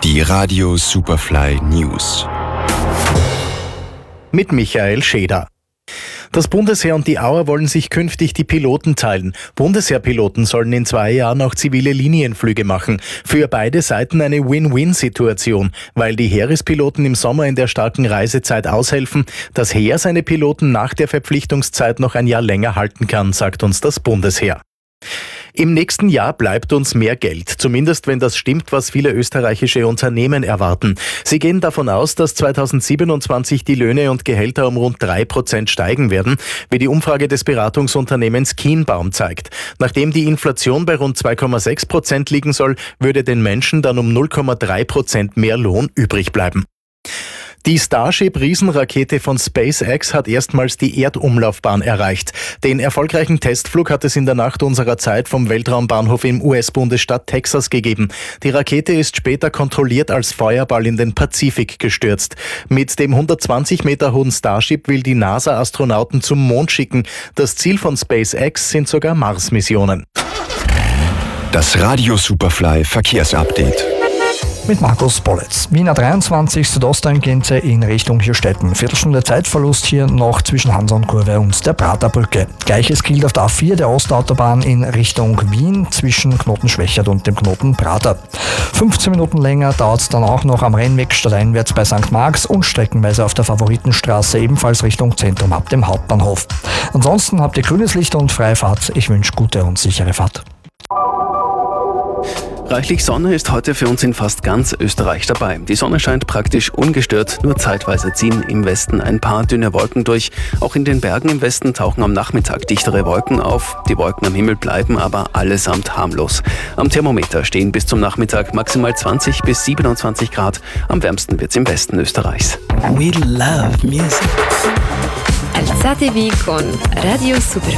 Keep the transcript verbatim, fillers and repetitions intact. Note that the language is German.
Die Radio Superfly News. Mit Michael Scheder. Das Bundesheer und die Auer wollen sich künftig die Piloten teilen. Bundesheerpiloten sollen in zwei Jahren auch zivile Linienflüge machen. Für beide Seiten eine Win-Win-Situation, weil die Heerespiloten im Sommer in der starken Reisezeit aushelfen, das Heer seine Piloten nach der Verpflichtungszeit noch ein Jahr länger halten kann, sagt uns das Bundesheer. Im nächsten Jahr bleibt uns mehr Geld, zumindest wenn das stimmt, was viele österreichische Unternehmen erwarten. Sie gehen davon aus, dass zweitausendsiebenundzwanzig die Löhne und Gehälter um rund drei Prozent steigen werden, wie die Umfrage des Beratungsunternehmens Kienbaum zeigt. Nachdem die Inflation bei rund zwei Komma sechs Prozent liegen soll, würde den Menschen dann um null Komma drei Prozent mehr Lohn übrig bleiben. Die Starship-Riesenrakete von SpaceX hat erstmals die Erdumlaufbahn erreicht. Den erfolgreichen Testflug hat es in der Nacht unserer Zeit vom Weltraumbahnhof im U S-Bundesstaat Texas gegeben. Die Rakete ist später kontrolliert als Feuerball in den Pazifik gestürzt. Mit dem hundertzwanzig Meter hohen Starship will die NASA Astronauten zum Mond schicken. Das Ziel von SpaceX sind sogar Mars-Missionen. Das Radio Superfly Verkehrsupdate. Mit Markus Bollitz. Wiener dreiundzwanzig Südostangente in Richtung Hirstetten. Viertelstunde Zeitverlust hier noch zwischen Hansaunkurve und der Praterbrücke. Gleiches gilt auf der A vier der Ostautobahn in Richtung Wien zwischen Knoten Schwächert und dem Knoten Prater. fünfzehn Minuten länger dauert es dann auch noch am Rennweg stadteinwärts bei Sankt Marx und streckenweise auf der Favoritenstraße ebenfalls Richtung Zentrum ab dem Hauptbahnhof. Ansonsten habt ihr grünes Licht und freie Fahrt. Ich wünsche gute und sichere Fahrt. Reichlich Sonne ist heute für uns in fast ganz Österreich dabei. Die Sonne scheint praktisch ungestört, nur zeitweise ziehen im Westen ein paar dünne Wolken durch. Auch in den Bergen im Westen tauchen am Nachmittag dichtere Wolken auf. Die Wolken am Himmel bleiben aber allesamt harmlos. Am Thermometer stehen bis zum Nachmittag maximal zwanzig bis siebenundzwanzig Grad. Am wärmsten wird's im Westen Österreichs. We love music. Alzatevi con Radio Superfly.